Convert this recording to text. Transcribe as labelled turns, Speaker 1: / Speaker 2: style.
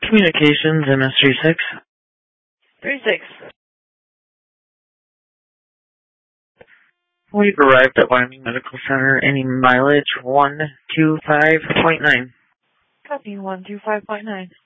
Speaker 1: Communications, MS36.
Speaker 2: 36.
Speaker 1: We've arrived at Wyoming Medical Center. Any mileage? 125.9.
Speaker 2: Copy 125.9.